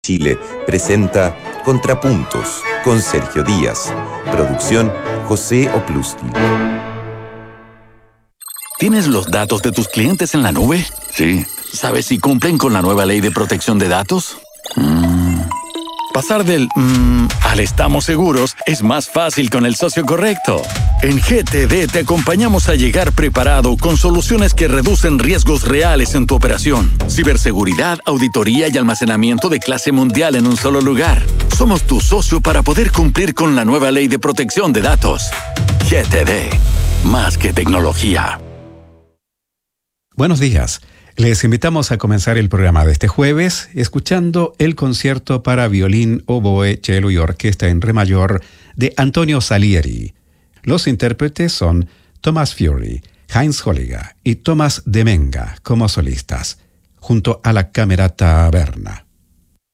Chile presenta Contrapuntos con Sergio Díaz. Producción José Oplusky. ¿Tienes los datos de tus clientes en la nube? Sí. ¿Sabes si cumplen con la nueva ley de protección de datos? Pasar del al estamos seguros es más fácil con el socio correcto. En GTD te acompañamos a llegar preparado con soluciones que reducen riesgos reales en tu operación. Ciberseguridad, auditoría y almacenamiento de clase mundial en un solo lugar. Somos tu socio para poder cumplir con la nueva ley de protección de datos. GTD. Más que tecnología. Buenos días. Les invitamos a comenzar el programa de este jueves escuchando el concierto para violín, oboe, cello y orquesta en re mayor de Antonio Salieri. Los intérpretes son Thomas Fury, Heinz Holliger y Thomas Demenga como solistas, junto a la Camerata Berna.